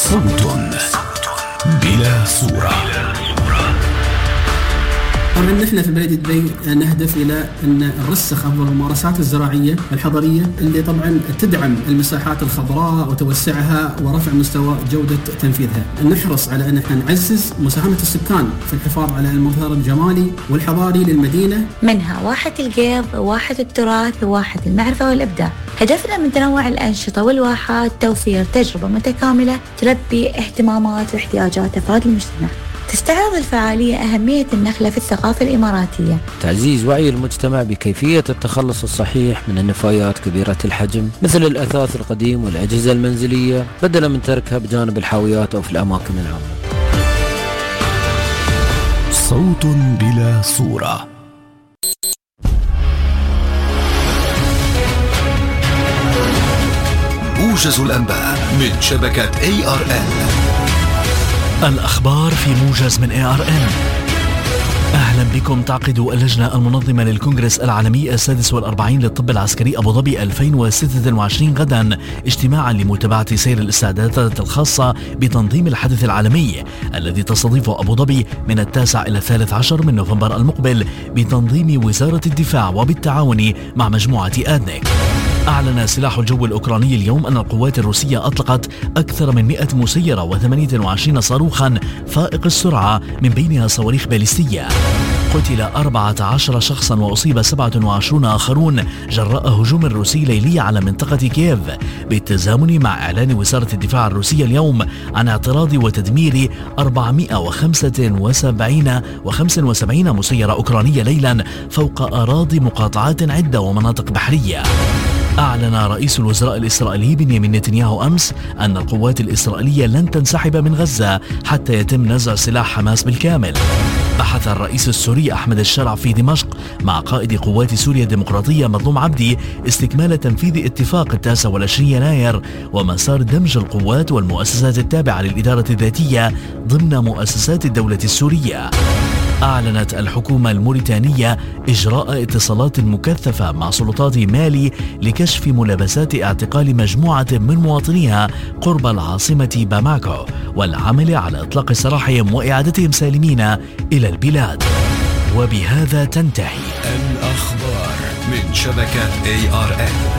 صوت بلا صورة. طبعا نحن في بلدية دبي نهدف إلى أن نرسخ أفضل الممارسات الزراعية الحضرية اللي طبعا تدعم المساحات الخضراء وتوسعها ورفع مستوى جودة تنفيذها. نحرص على أن احنا نعزز مساهمة السكان في الحفاظ على المظهر الجمالي والحضاري للمدينة، منها واحة القيض، واحة التراث، وواحة المعرفة والإبداع. هدفنا من تنوع الأنشطة والواحات توفير تجربة متكاملة تلبي اهتمامات واحتياجات أفراد المجتمع. تستعرض الفعالية أهمية النخلة في الثقافة الإماراتية، تعزيز وعي المجتمع بكيفية التخلص الصحيح من النفايات كبيرة الحجم مثل الأثاث القديم والأجهزة المنزلية بدلا من تركها بجانب الحاويات أو في الأماكن العامة. صوت بلا صورة. موجز الأنباء من شبكة ARN. الأخبار في موجز من ARN. أهلا بكم. تعقد اللجنة المنظمة للكونغرس العالمي السادس والأربعين للطب العسكري أبو ظبي 2026 غدا اجتماعا لمتابعة سير الاستعدادات الخاصة بتنظيم الحدث العالمي الذي تستضيفه أبو ظبي من 9 إلى 13 من نوفمبر المقبل بتنظيم وزارة الدفاع وبالتعاون مع مجموعة آدنيك. أعلن سلاح الجو الأوكراني اليوم أن القوات الروسية أطلقت أكثر من 100 مسيرة و28 صاروخا فائق السرعة من بينها صواريخ باليستية. قتل 14 شخصا وأصيب 27 آخرون جراء هجوم روسي ليلي على منطقة كييف بالتزامن مع إعلان وزارة الدفاع الروسية اليوم عن اعتراض وتدمير 475 مسيرة أوكرانية ليلا فوق أراضي مقاطعات عدة ومناطق بحرية. أعلن رئيس الوزراء الإسرائيلي بنيامين نتنياهو أمس أن القوات الإسرائيلية لن تنسحب من غزة حتى يتم نزع سلاح حماس بالكامل. بحث الرئيس السوري أحمد الشرع في دمشق مع قائد قوات سوريا الديمقراطية مظلوم عبدي استكمال تنفيذ اتفاق 29 يناير ومسار دمج القوات والمؤسسات التابعة للإدارة الذاتية ضمن مؤسسات الدولة السورية. أعلنت الحكومة الموريتانية إجراء اتصالات مكثفة مع سلطات مالي لكشف ملابسات اعتقال مجموعة من مواطنيها قرب العاصمة باماكو والعمل على إطلاق سراحهم وإعادتهم سالمين إلى البلاد. وبهذا تنتهي الأخبار من شبكة ARN.